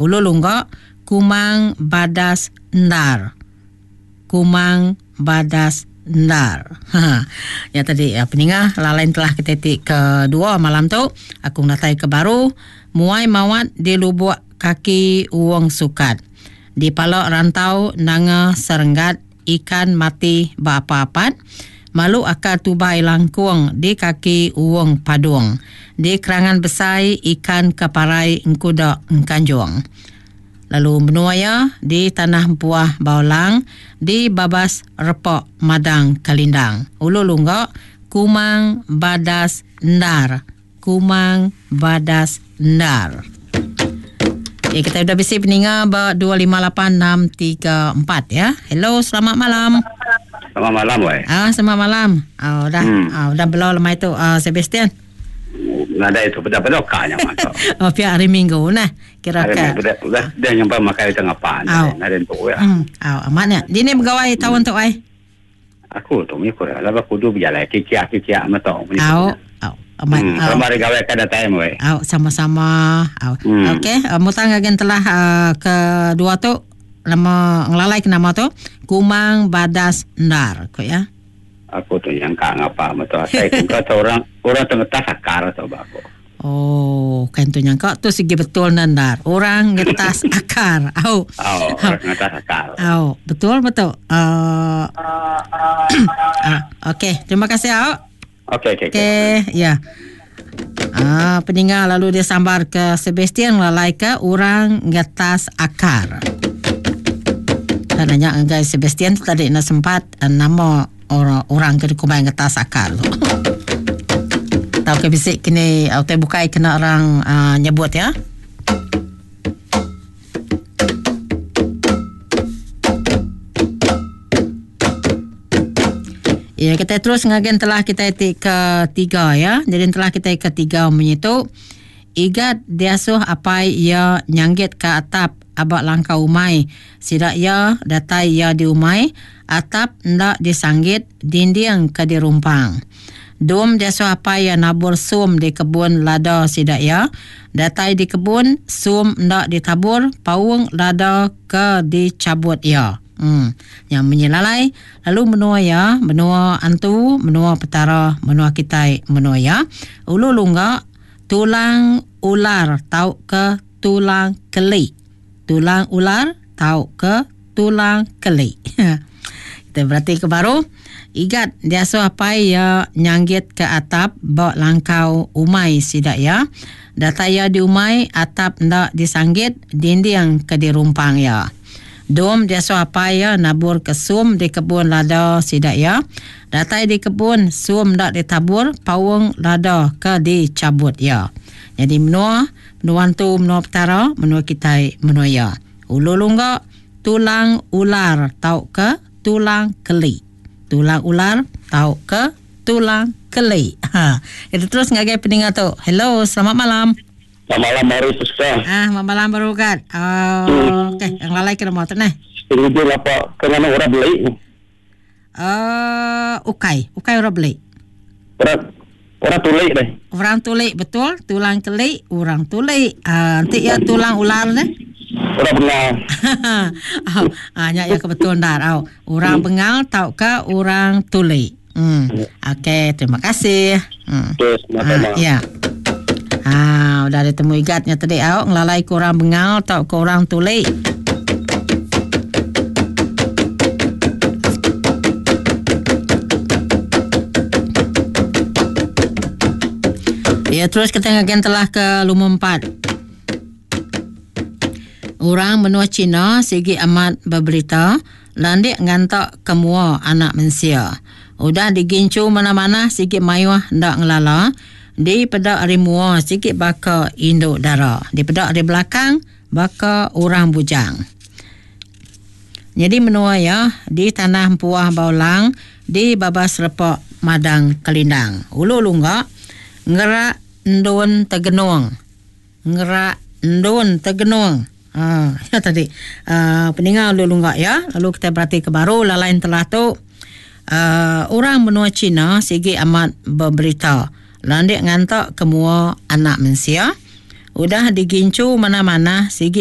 Ulu lunga kumang badas ndar. Kumang badas ndar. Ya tadi peningah lalain telah kita kedua malam tu. Aku natai ke baru. Muai mawat di lubuk kaki uang sukat. Di palok rantau nanga serenggat ikan mati bapa-apat. Malu akar tubai langkuang di kaki uang padung. Di kerangan besai ikan keparai engkuda engkanjuang. Lalu benuaya di tanah buah baulang di babas repok madang kalindang. Ulu lunga kumang badas ndar. Kumang badas ndar. Ya, kita sudah bisi peninga 258634 ya. Hello, selamat malam. Selamat malam, wei. Selamat malam. Udah belau lemah itu Sebastian. Nada itu pada kanya maka. Pihak hari Minggu nah. Kira-kira. Udah dia nyampe makai tengah pan. Nada itu ya. Amatnya. Dini begawai tahun tu ai. Aku tu mikir lah aku kudu berjalan kikia matau. Amat. Selamat gawai kada time wei. Sama-sama. Okey, mutang agen telah kedua tu nama ngelalai ke nama tu kumang badas ndar kok ya. Aku tu yang ngapa matau. Saya kata orang tengah sakar atau aku. Oh, kan tu nyangka tu segi betul nandar. Orang ngetas akar. Orang ngetas akar. Betul. Okey, terima kasih Okey. Ya. Peninggal lalu dia sambar ke Sebastian lalai ke orang ngetas akar. Tanya guys Sebastian tu tadi nak sempat nama orang ke kumai ngetas akar tu. Tahu ke bisik kini auto bukai kena orang nyebut ya. Ya, kita terus ngagen telah kita ketiga ya. Jadi telah kita ketiga menyitu igat diasuh apa ia nyanggit ke atap abak langkah umai. Sidak ia datai ia di umai, atap ndak disanggit, dinding ke dirumpang. Dom diasuh apa ia nabur sum di kebun lada sidak ia. Datai di kebun, sum ndak ditabur, pawung lada ke dicabut ia. Yang menyelalai lalu menua antu, menua petara, menua kitai, menua ya. Ulu lunga tulang ular tau ke tulang keli. Tulang ular tau ke tulang keli. Kita berarti ke baru igat diasuh apa ya nyanggit ke atap bawa langkau umai sidak ya. Data ya di umai atap ndak disanggit, dinding ke dirumpang ya. Dom diasuh apa ya nabur ke sum di kebun lada sidak ya. Datai di kebun sum ndak ditabur, pawung lada ke dicabut ya. Jadi menua tu menua petara, menua kitai, menua ya. Ulu lungga tulang ular tau ke tulang keli. Tulang ular tau ke tulang keli. Itu terus ngagai peningat tu. Hello, selamat malam. Selamat malam baru susah. Selamat malam baru kan. Okey, yang lalai kena motor nah. Ini apa? Kenapa orang beli? Ukai orang beli. Orang tulik deh. Orang tulik betul, tulang keli, orang tulik. Nanti ya tulang ular deh. Orang bengal. Ya kebetulan dar. Orang bengal tau ke orang tulik. Okey, terima kasih. Ya. Udah ditemu igatnya tadi ngelalai ke orang bengal tau ke orang tulik. Ya, terus kita ngagen telah ke Lumur 4. Orang benua Cina sigi amat berberita landik ngantak kemua anak mensia. Udah digincu mana-mana sigi mayuah ndak ngelala. Di pedak rimua sikit baka induk dara. Di pedak di belakang baka orang bujang. Jadi menua ya di tanah puah baulang di babas repok madang kalindang. Ulu lunga ngerak ndun tegenuang. Ngerak ndun tegenuang. Ya tadi peninggal ulu lunga ya. Lalu kita berarti ke baru lalain telah tu orang benua Cina sigi amat berberita landik ngantak kemua anak mensia udah digincu mana-mana sigi